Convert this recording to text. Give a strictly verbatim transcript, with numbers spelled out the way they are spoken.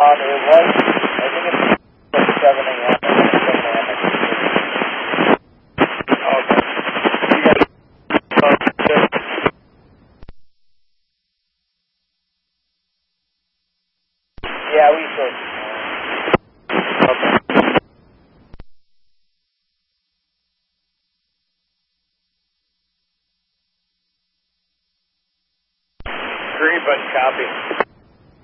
Um, it was, I think it's seven A M Okay. You guys, uh, yeah, we should. Okay. Green button copy.